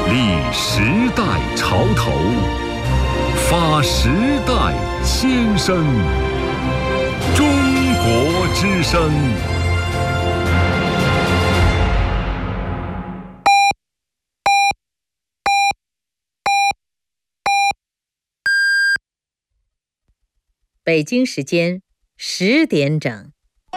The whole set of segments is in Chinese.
立时代潮头，发时代先声。中国之声。 北京时间10点整。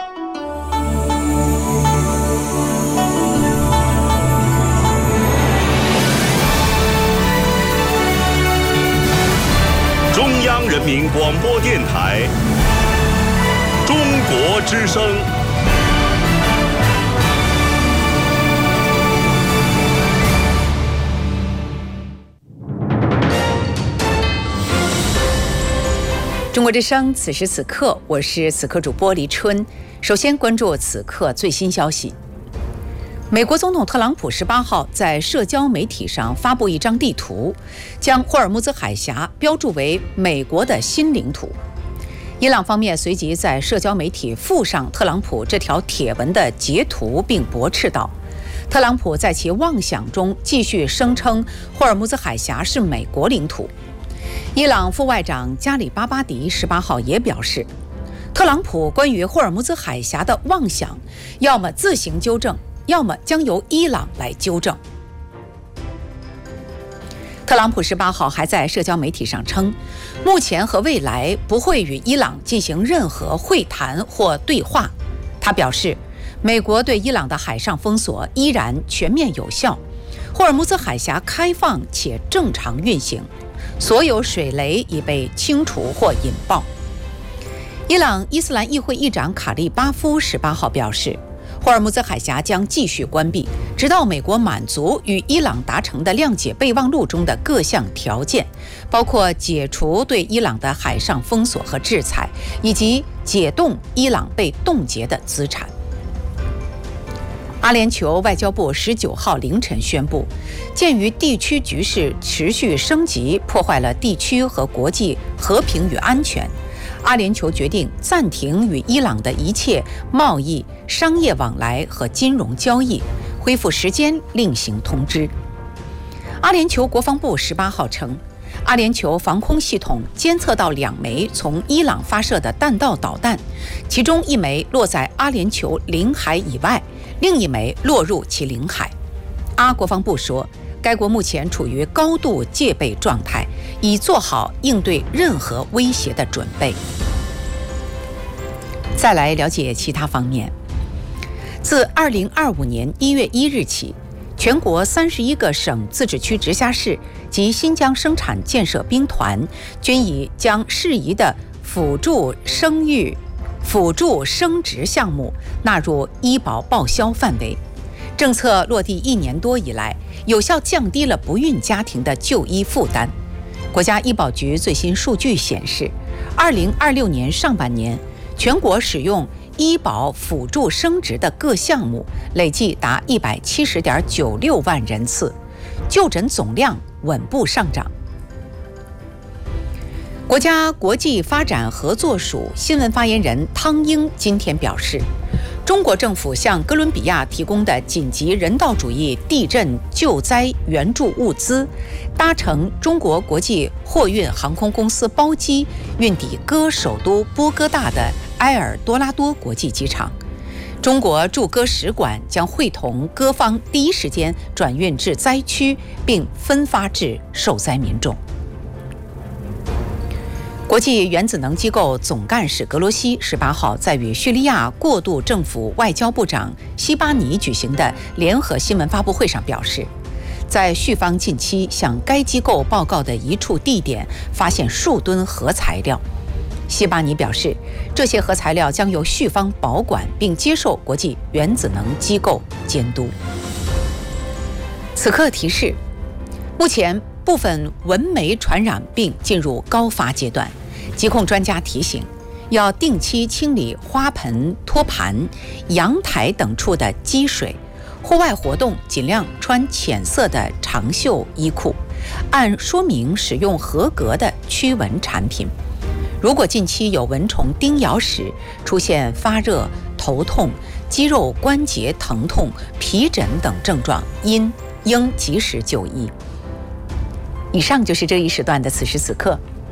中央人民广播电台中国之声。 中国之声，此时此刻，我是此刻主播黎春。首先关注此刻最新消息。美国总统特朗普18号在社交媒体上发布一张地图，将霍尔木兹海峡标注为美国的新领土。伊朗方面随即在社交媒体附上特朗普这条帖文的截图，并驳斥道，特朗普在其妄想中继续声称霍尔木兹海峡是美国领土。伊朗副外长加里巴巴迪18号也表示，特朗普关于霍尔木兹海峡的妄想，要么自行纠正，要么将由伊朗来纠正。特朗普18号还在社交媒体上称，目前和未来不会与伊朗进行任何会谈或对话。他表示，美国对伊朗的海上封锁依然全面有效，霍尔木兹海峡开放且正常运行，所有水雷已被清除或引爆。伊朗伊斯兰议会议长卡利巴夫18号表示，霍尔木兹海峡将继续关闭，直到美国满足与伊朗达成的谅解备忘录中的各项条件，包括解除对伊朗的海上封锁和制裁，以及解冻伊朗被冻结的资产。阿联酋外交部19号凌晨宣布，鉴于地区局势持续升级，破坏了地区和国际和平与安全，阿联酋决定暂停与伊朗的一切贸易、商业往来和金融交易，恢复时间另行通知。阿联酋国防部18号称，阿联酋防空系统监测到2枚从伊朗发射的弹道导弹，其中1枚落在阿联酋领海以外，另1枚落入其领海。阿国防部说，该国目前处于高度戒备状态，已做好应对任何威胁的准备。再来了解其他方面。自2025年1月1日起，全国31个省、自治区、直辖市及新疆生产建设兵团均已将适宜的辅助生殖项目纳入医保报销范围。政策落地1年多以来，有效降低了不孕家庭的就医负担。国家医保局最新数据显示，2026年上半年，全国使用医保辅助生殖的各项目累计达170.96万人次，就诊总量稳步上涨。国家国际发展合作署新闻发言人汤英今天表示，中国政府向哥伦比亚提供的紧急人道主义地震救灾援助物资，搭乘中国国际货运航空公司包机运抵哥首都波哥大的埃尔多拉多国际机场。中国驻哥使馆将会同哥方第一时间转运至灾区，并分发至受灾民众。国际原子能机构总干事格罗西18号在与叙利亚过渡政府外交部长西巴尼举行的联合新闻发布会上表示，在叙方近期向该机构报告的一处地点发现数吨核材料。西巴尼表示，这些核材料将由叙方保管，并接受国际原子能机构监督。此刻提示，目前部分蚊媒传染病进入高发阶段，疾控专家提醒，要定期清理花盆、托盘、阳台等处的积水，户外活动尽量穿浅色的长袖衣裤，按说明使用合格的驱蚊产品。如果近期有蚊虫叮咬时出现发热、头痛、 肌肉关节疼痛、皮疹等症状，应及时就医。以上就是这一时段的此时此刻，